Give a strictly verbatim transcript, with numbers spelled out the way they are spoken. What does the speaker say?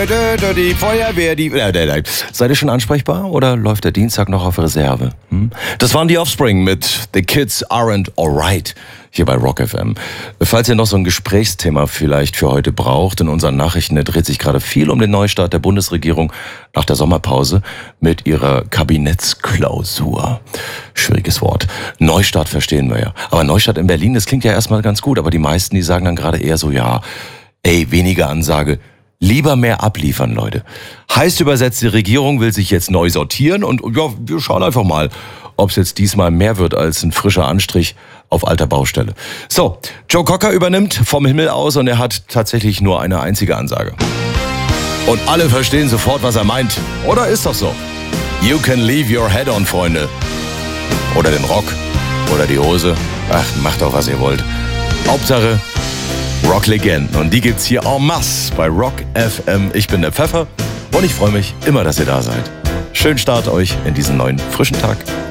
Die Feuerwehr, die... Seid ihr schon ansprechbar oder läuft der Dienstag noch auf Reserve? Hm? Das waren die Offspring mit The Kids Aren't Alright hier bei Rock F M. Falls ihr noch so ein Gesprächsthema vielleicht für heute braucht, in unseren Nachrichten dreht sich gerade viel um den Neustart der Bundesregierung nach der Sommerpause mit ihrer Kabinettsklausur. Schwieriges Wort. Neustart verstehen wir ja. Aber Neustart in Berlin, das klingt ja erstmal ganz gut, aber die meisten, die sagen dann gerade eher so, ja, ey, weniger Ansage, lieber mehr abliefern, Leute. Heißt übersetzt, die Regierung will sich jetzt neu sortieren und ja, wir schauen einfach mal, ob es jetzt diesmal mehr wird als ein frischer Anstrich auf alter Baustelle. So, Joe Cocker übernimmt vom Himmel aus und er hat tatsächlich nur eine einzige Ansage. Und alle verstehen sofort, was er meint. Oder ist doch so? You can leave your head on, Freunde. Oder den Rock. Oder die Hose. Ach, macht doch, was ihr wollt. Hauptsache Rock-Legenden. Und die gibt's hier en masse bei Rock F M. Ich bin der Pfeffer und ich freue mich immer, dass ihr da seid. Schönen Start euch in diesen neuen frischen Tag.